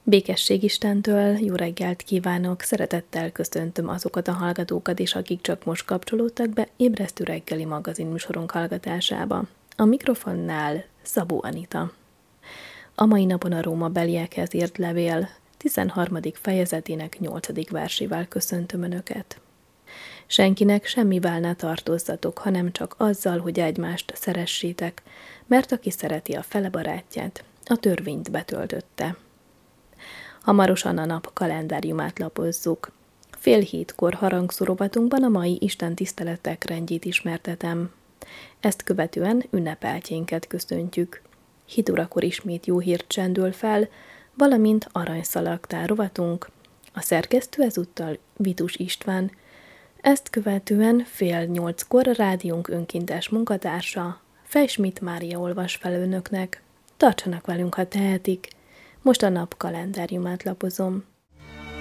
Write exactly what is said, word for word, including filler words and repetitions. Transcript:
Békesség Istentől, jó reggelt kívánok, szeretettel köszöntöm azokat a hallgatókat is, akik csak most kapcsolódtak be Ébresztő reggeli magazinműsorunk hallgatásába. A mikrofonnál Szabó Anita. A mai napon a Róma beliekhez írt levél tizenharmadik fejezetének nyolcadik versével köszöntöm Önöket. Senkinek semmivel ne tartozzatok, hanem csak azzal, hogy egymást szeressétek, mert aki szereti a fele barátját, a törvényt betöltötte. Hamarosan a nap kalendáriumát lapozzuk. Fél hétkor harangszó rovatunkban a mai Isten tiszteletek rendjét ismertetem. Ezt követően ünnepeltjénket köszöntjük. Hét órakor ismét jó hírt csendül fel, valamint aranyszalagtár rovatunk. A szerkesztő ezúttal Vitus István. Ezt követően fél nyolckor rádiónk önkéntes munkatársa, Fejsmit Mária olvas fel önöknek. Tartsanak velünk, ha tehetik. Most a nap kalendáriumát lapozom.